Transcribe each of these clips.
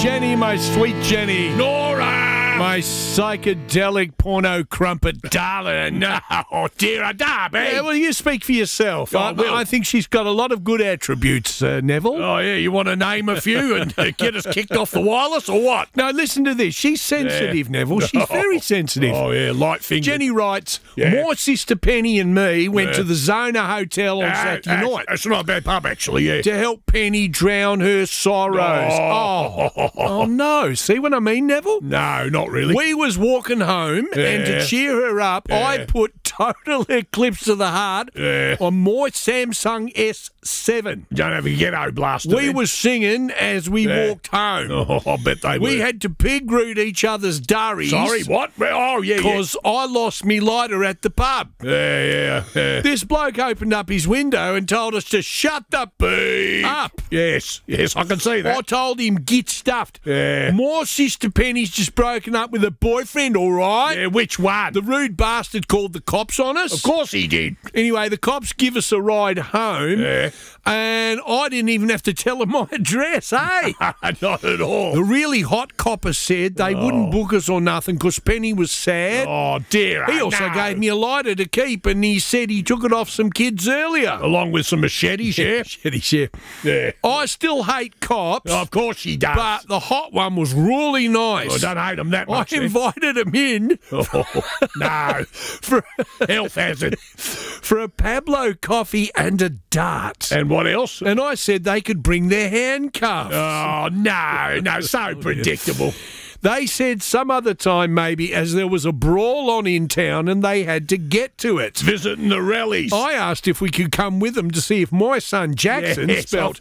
Jenny, my sweet Jenny. Nora! My psychedelic porno crumpet darling. No, dear, I don't, Yeah, well, you speak for yourself. I think she's got a lot of good attributes, Neville. Oh, yeah, you want to name a few and get us kicked off the wireless or what? No, listen to this. She's sensitive, Neville. She's very sensitive. Oh, yeah, light fingered. Jenny writes, my sister Penny and me went to the Zona Hotel on Saturday night. It's not a bad pub, actually, yeah. To help Penny drown her sorrows. Oh, no. See what I mean, Neville? No, not really. We was walking home, and to cheer her up, I put Total Eclipse of the Heart on my Samsung S7. Don't have a ghetto blaster. We was singing as we walked home. Oh, I bet they were. We had to pig root each other's durries. Sorry, what? Oh, yeah, Because I lost me lighter at the pub. Yeah. This bloke opened up his window and told us to shut the Beep. up. Yes, I can see that. I told him, get stuffed. Yeah. My sister Penny's just broken up with a boyfriend, all right? Yeah, which one? The rude bastard called the cops on us. Of course he did. Anyway, the cops give us a ride home, and I didn't even have to tell them my address, hey? Not at all. The really hot copper said they wouldn't book us or nothing because Penny was sad. Oh, dear. He also gave me a lighter to keep, and he said he took it off some kids earlier. Along with some machetes, yeah? Machetes, yeah. Yeah. I still hate cops. Of course she does. But the hot one was really nice. I don't hate them that much. I invited him in. No. For Health hazard. for a Pablo coffee and a dart. And what else? And I said they could bring their handcuffs. Oh, no, so predictable. They said some other time maybe, as there was a brawl on in town and they had to get to it. Visiting the rallies. I asked if we could come with them to see if my son Jackson, spelt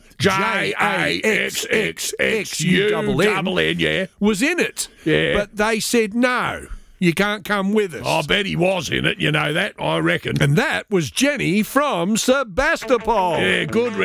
Jaxxxu, yeah, was in it. Yeah. But they said no. You can't come with us. I bet he was in it, you know that, I reckon. And that was Jenny from Sebastopol. Yeah, good.